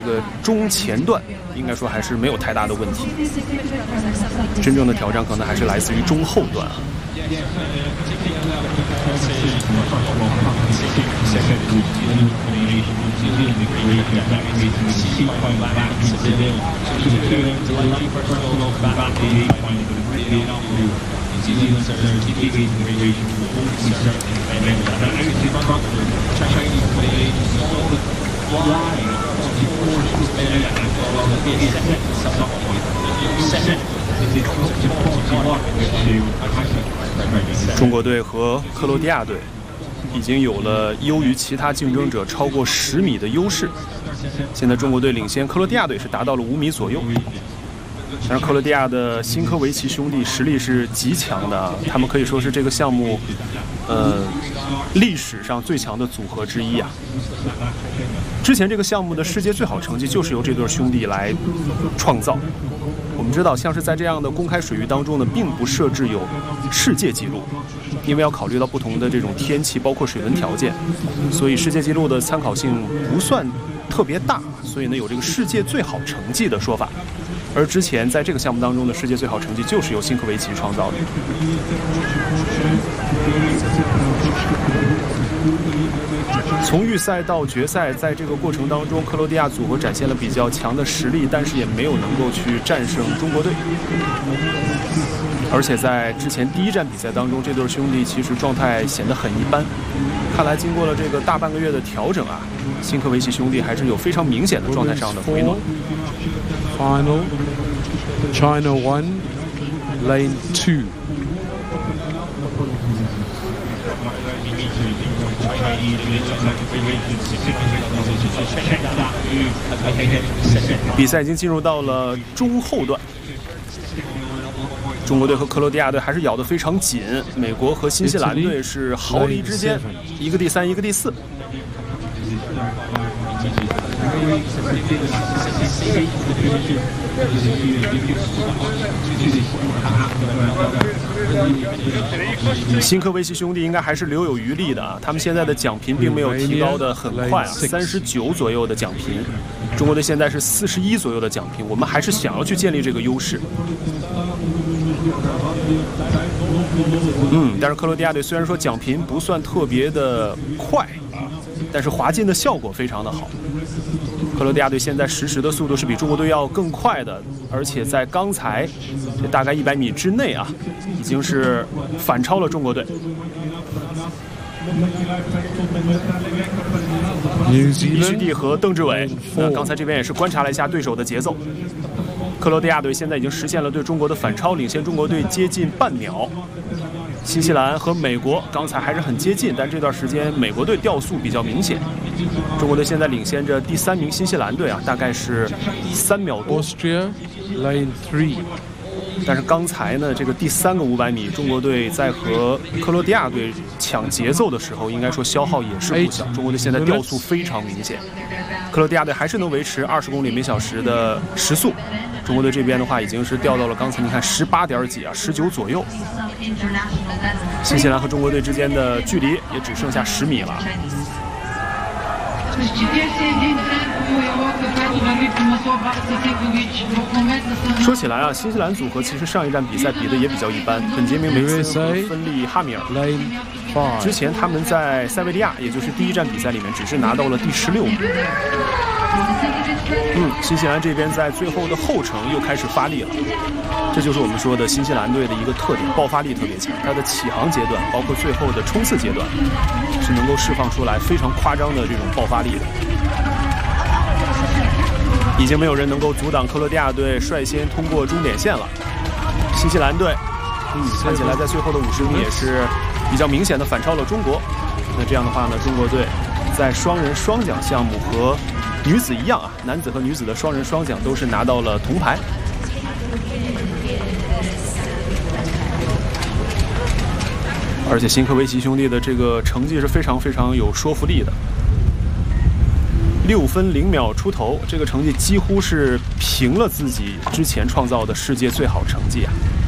这个中前段应该说还是没有太大的问题，真正的挑战可能还是来自于中后段啊。中国队和克罗地亚队已经有了优于其他竞争者超过10米的优势。现在中国队领先克罗地亚队是达到了5米左右。但是克罗地亚的辛科维奇兄弟实力是极强的，他们可以说是这个项目历史上最强的组合之一啊。之前这个项目的世界最好成绩就是由这对兄弟来创造。我们知道，像是在这样的公开水域当中呢，并不设置有世界纪录，因为要考虑到不同的这种天气，包括水文条件，所以世界纪录的参考性不算特别大，所以呢有这个世界最好成绩的说法。而之前在这个项目当中的世界最好成绩就是由辛科维奇创造的。从预赛到决赛，在这个过程当中，克罗地亚组合展现了比较强的实力，但是也没有能够去战胜中国队。而且在之前第一站比赛当中，这对兄弟其实状态显得很一般。看来经过了这个大半个月的调整啊，辛科维奇兄弟还是有非常明显的状态上的回暖。 Final China 1 Lane 2。 比赛已经进入到了中后段，中国队和克罗地亚队还是咬得非常紧，美国和新西兰队是毫厘之间，一个第3，一个第4。辛科维奇兄弟应该还是留有余力的啊，他们现在的奖评并没有提高的很快啊，39左右的奖评，中国队现在是41左右的奖评，我们还是想要去建立这个优势。但是克罗地亚队虽然说奖评不算特别的快，但是滑进的效果非常的好。克罗地亚队现在实时的速度是比中国队要更快的，而且在刚才这大概100米之内啊，已经是反超了中国队。伊须蒂和邓志伟，刚才这边也是观察了一下对手的节奏。克罗地亚队现在已经实现了对中国的反超，领先中国队接近半秒。新西兰和美国刚才还是很接近，但这段时间美国队掉速比较明显。中国队现在领先着第3名新西兰队啊，大概是3秒多。 Austria Lane 3。 但是刚才呢，这个第3个500米，中国队在和克罗地亚队抢节奏的时候，应该说消耗也是不小。中国队现在掉速非常明显，克罗地亚队还是能维持20公里每小时的时速。中国队这边的话，已经是掉到了刚才你看18点几啊，19左右。新西兰和中国队之间的距离也只剩下10米了。说起来啊，新西兰组合其实上一站比赛比的也比较一般，本杰明·梅森和芬利·哈米尔。之前他们在塞维利亚，也就是第一站比赛里面，只是拿到了第16名。新西兰这边在最后的后程又开始发力了，这就是我们说的新西兰队的一个特点，爆发力特别强。它的起航阶段，包括最后的冲刺阶段，是能够释放出来非常夸张的这种爆发力的。已经没有人能够阻挡克罗地亚队率先通过终点线了。新西兰队，看起来在最后的50米也是比较明显的反超了中国。那这样的话呢，中国队在双人双桨项目和女子一样啊，男子和女子的双人双桨都是拿到了铜牌。而且辛科维奇兄弟的这个成绩是非常非常有说服力的，6分0秒出头，这个成绩几乎是平了自己之前创造的世界最好成绩啊。